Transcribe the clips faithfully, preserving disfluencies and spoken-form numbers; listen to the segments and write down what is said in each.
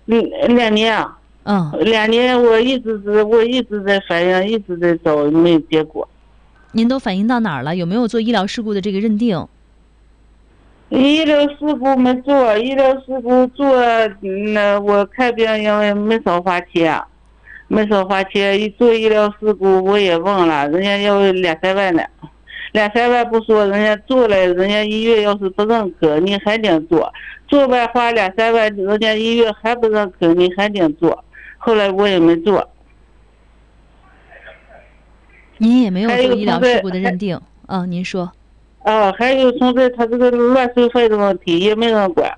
嗯，两年啊。 嗯， 两年我一直是我一直在反映，一直在找，没有结果。 您都反映到哪儿了？有没有做医疗事故的这个认定？ 医疗事故没做，医疗事故做，那我看病因为没少花钱，没少花钱。一做医疗事故我也问了，人家要两三万呢，两三万不说，人家做了，人家医院要是不认可，你还得做，做完花两三万，人家医院还不认可，你还得做。后来我也没做。 您也没有做医疗事故的认定，嗯，您说。 啊，还有从这他这个乱收费的问题也没人管。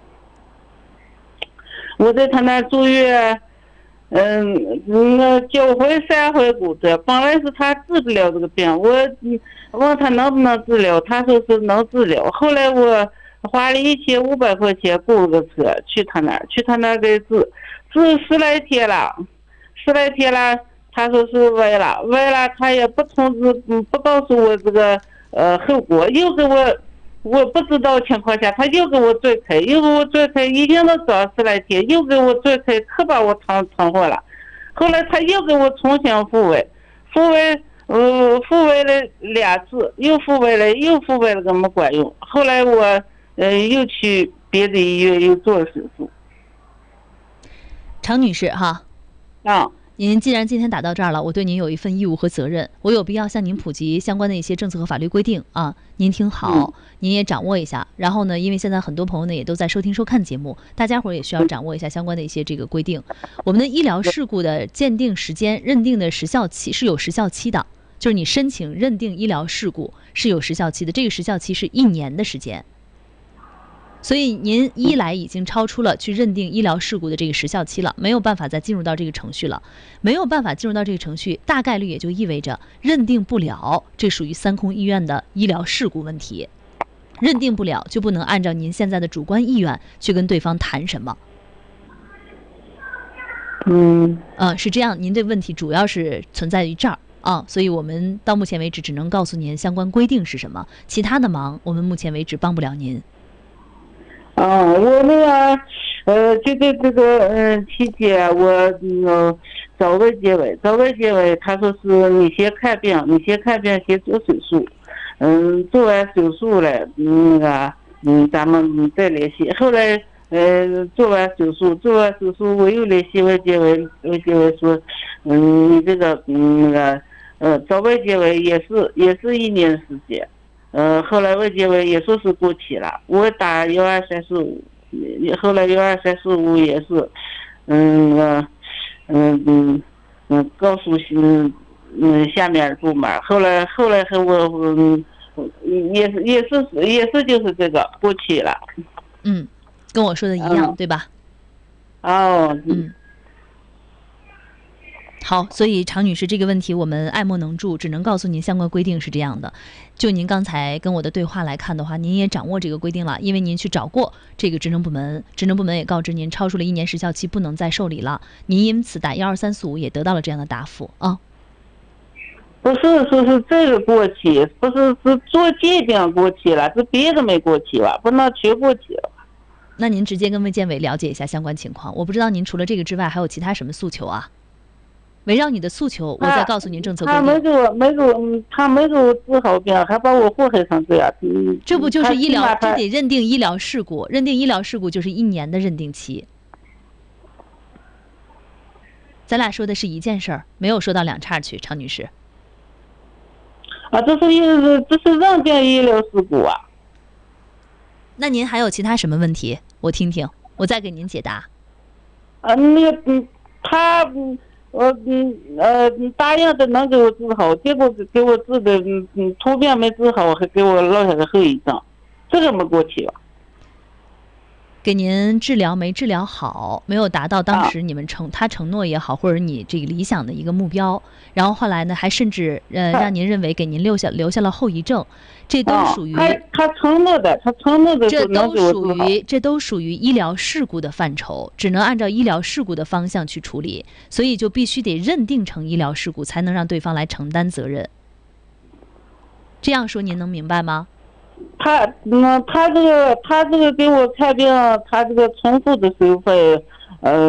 我在他那住院，嗯，那脚回三回骨折，本来是他治不了这个病，我问他能不能治疗，他说是能治疗。后来我花了一千五百块钱雇了个车去他那儿，去他那儿给治，治十来天了，十来天了，他说是歪了，歪了，他也不通知，不告诉我这个呃后果，又给我。我不知道情况下，他又给我拽开，又给我拽开，已经都找十来天，又给我拽开，可把我疼疼坏了。后来他又给我重新复位，复位，呃，复位了两次，又复位了，又复位了，个没管用。后来我呃又去别的医院又做了手术。 常女士哈， 啊。 您既然今天打到这儿了，我对您有一份义务和责任，我有必要向您普及相关的一些政策和法律规定啊。您听好，您也掌握一下。然后呢，因为现在很多朋友呢也都在收听收看节目，大家伙儿也需要掌握一下相关的一些这个规定。我们的医疗事故的鉴定时间、认定的时效期是有时效期的，就是你申请认定医疗事故是有时效期的，这个时效期是一年的时间。所以您一来已经超出了去认定医疗事故的这个时效期了，没有办法再进入到这个程序了，没有办法进入到这个程序，大概率也就意味着认定不了，这属于三空医院的医疗事故问题，认定不了就不能按照您现在的主观意愿去跟对方谈什么。 嗯， 呃，是这样，您的问题主要是存在于这儿啊，所以我们到目前为止只能告诉您相关规定是什么，其他的忙我们目前为止帮不了您。 啊，我那个，呃，就在这个嗯期间，我嗯找个结尾，找个结尾，他说是你先看病，你先看病，先做手术，嗯，做完手术了，那个，嗯，咱们再联系。后来，呃，做完手术，做完手术，我又联系卫健委，卫健委说，嗯，你这个，嗯，那个，呃，找卫健委也是也是一年时间。呃，后来卫健委也说是过期了，我打幺二三四五，后来幺二三四五也是，嗯呃，嗯嗯嗯，告诉嗯嗯下面部门，后来后来和我嗯也是也是也是就是这个过期了。 嗯，跟我说的一样，嗯、对吧？ 哦， 嗯。好，所以常女士这个问题我们爱莫能助，只能告诉您相关规定是这样的。就您刚才跟我的对话来看的话，您也掌握这个规定了，因为您去找过这个职能部门，职能部门也告知您超出了一年时效期不能再受理了，您因此打幺二三四五也得到了这样的答复啊。 不是说是这个过期，不是是做鉴定过期了，是别的没过期吧？不能全过期了。 那您直接跟卫健委了解一下相关情况，我不知道您除了这个之外还有其他什么诉求啊？围绕你的诉求，我再告诉您政策规定。 他没给我，没给我，他没给我治好病，还把我祸害成这样。嗯， 这不就是医疗？这得认定医疗事故，认定医疗事故就是一年的认定期。咱俩说的是一件事儿，没有说到两岔去，常女士。 啊，这是一，这是认定医疗事故啊。 那您还有其他什么问题？我听听，我再给您解答。 啊，那个，嗯，他，嗯。我嗯呃答应的能给我治好，结果给我治的嗯嗯突变没治好，还给我落下个后遗症，这个没过去吧？ 给您治疗没治疗好，没有达到当时你们承、啊、他承诺也好，或者你这个理想的一个目标，然后后来呢，还甚至呃让您认为给您留下留下了后遗症，这都属于、 啊、他他承诺的，他承诺的这都属于这都属于医疗事故的范畴，只能按照医疗事故的方向去处理，所以就必须得认定成医疗事故，才能让对方来承担责任。这样说您能明白吗？ 他嗯，他这个他这个给我看病，他这个重复的收费，呃。